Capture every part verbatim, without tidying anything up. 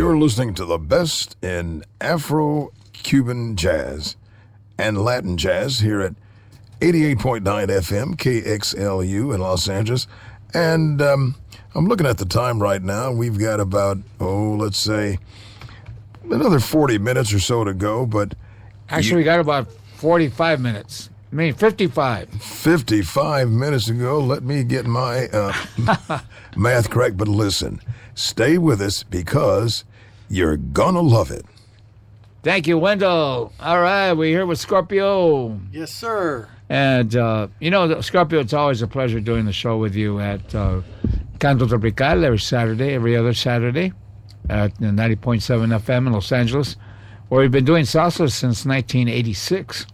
You're listening to the best in Afro-Cuban jazz and Latin jazz here at eighty-eight point nine F M K X L U in Los Angeles. And um, I'm looking at the time right now. We've got about, oh, let's say, another forty minutes or so to go. But Actually, you, we got about forty-five minutes. I mean, fifty-five. fifty-five minutes to go. Let me get my uh, math correct. But listen, stay with us because you're going to love it. Thank you, Wendell. All right, we're here with Scorpio. Yes, sir. And, uh, you know, Scorpio, it's always a pleasure doing the show with you at uh, Canto Tropical every Saturday, every other Saturday at ninety point seven F M in Los Angeles, where we've been doing salsa since nineteen eighty-six.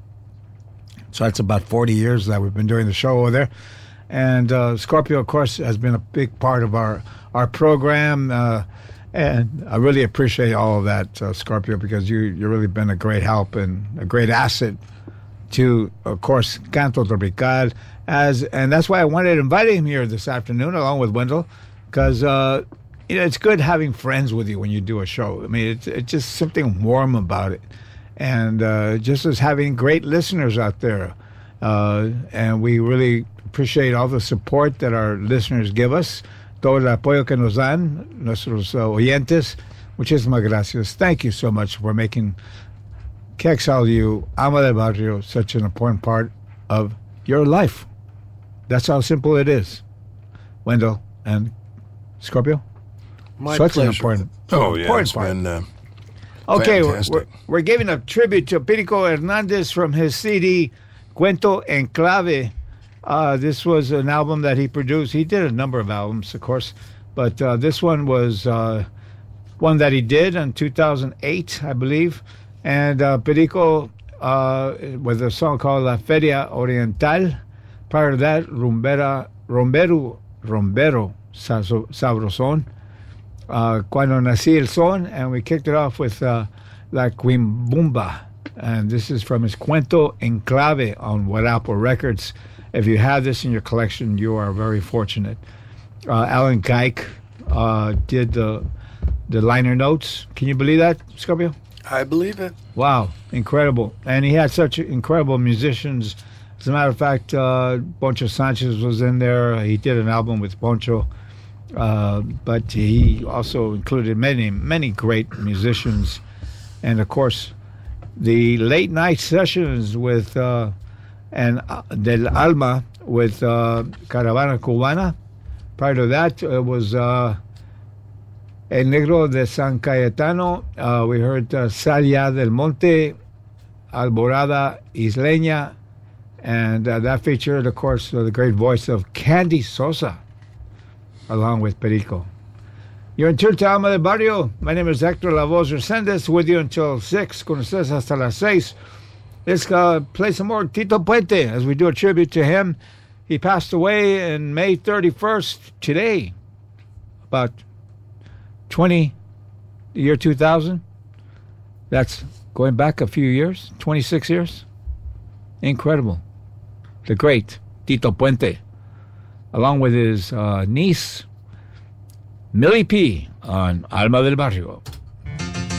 So that's about forty years that we've been doing the show over there. And uh, Scorpio, of course, has been a big part of our, our program. Uh, and I really appreciate all of that, uh, Scorpio, because you, you've really been a great help and a great asset to, of course, Canto Tropical. As, and that's why I wanted to invite him here this afternoon, along with Wendell, because uh, you know, it's good having friends with you when you do a show. I mean, it's, it's just something warm about it. And uh, just as having great listeners out there. Uh, and we really appreciate all the support that our listeners give us. Todo el apoyo que nos dan, nuestros uh, oyentes. Muchísimas gracias. Thank you so much for making K X L U, Alma del Barrio, such an important part of your life. That's how simple it is. Wendell and Scorpio? My such pleasure. an important, Oh, yeah, important it's part. been uh, Okay, we're, fantastic. we're, we're giving a tribute to Perico Hernandez from his C D, Cuento en Clave. Uh, this was an album that he produced. He did a number of albums, of course, but uh, this one was uh, one that he did in two thousand eight, I believe. And uh, Perico, uh, with a song called La Feria Oriental. Prior to that, Rumbera, Rombero, Rombero Sabrosón. Uh, Cuando Nací el Son, and we kicked it off with uh, La Quimbumba, and this is from his Cuento en Clave on Guarapo Records. If you have this in your collection, you are very fortunate. Uh, Alan Geik uh, did the the liner notes. Can you believe that, Scorpio? I believe it. Wow, incredible. And he had such incredible musicians. As a matter of fact, uh, Poncho Sanchez was in there. He did an album with Poncho. Uh, but he also included many, many great musicians. And, of course, the late night sessions with uh, and uh, Del Alma with uh, Caravana Cubana. Prior to that, it was uh, El Negro de San Cayetano. Uh, we heard uh, Salia del Monte, Alborada Isleña. And uh, that featured, of course, uh, the great voice of Candy Sosa, along with Perico. You're in tune to Alma del Barrio. My name is Hector La Voz Resendez, with you until six, con ustedes hasta las seis. Let's uh, play some more Tito Puente as we do a tribute to him. He passed away on May thirty-first, today, about twenty, the year two thousand. That's going back a few years, twenty-six years. Incredible. The great Tito Puente, along with his uh, niece, Millie P, on Alma del Barrio.